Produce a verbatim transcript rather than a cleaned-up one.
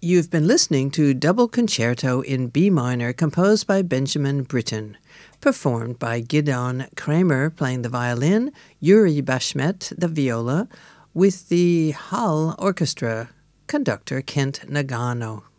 You've been listening to Double Concerto in B minor composed by Benjamin Britten, performed by Gideon Kramer playing the violin, Yuri Bashmet the viola, with the Hall Orchestra, conductor Kent Nagano.